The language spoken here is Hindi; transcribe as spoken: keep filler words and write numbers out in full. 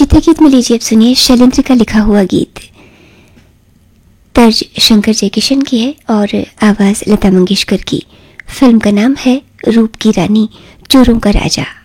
मीठे गीत में लीजिए अब सुनिए शैलेंद्र का लिखा हुआ गीत। तर्ज शंकर जयकिशन की है और आवाज लता मंगेशकर की। फिल्म का नाम है रूप की रानी चोरों का राजा।